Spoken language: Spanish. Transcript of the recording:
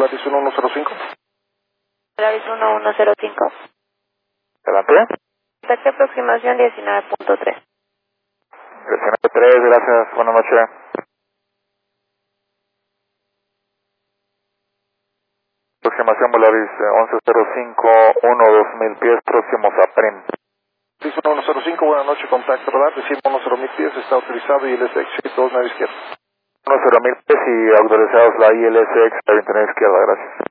Polaris 1105. Polaris 1105. Adelante. Contacto aproximación 19.3. 19.3, gracias, buenas noches. Aproximación Polaris 1105, 1-2000 pies, próximos a PRIM. 1105, buenas noches, contacto radar, recibe 10.000 pies, está autorizado ILSX 2 9 izquierda. 10.000 pies y autorizados la ILSX 29 izquierda, gracias.